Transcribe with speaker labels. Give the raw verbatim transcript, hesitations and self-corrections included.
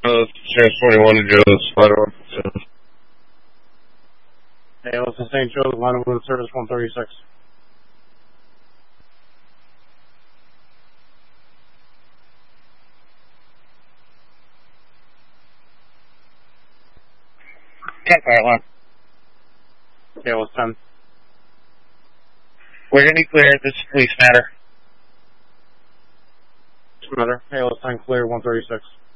Speaker 1: Uh, Chance twenty-one to Joe's, line one.
Speaker 2: Hey, listen, Saint Joe's, line one service one thirty-six.
Speaker 3: ten fire alarm.
Speaker 2: Okay, well, ten.
Speaker 3: We're going to be clear. This is police matter.
Speaker 2: Matter. Hey, let's ten clear, one thirty-six.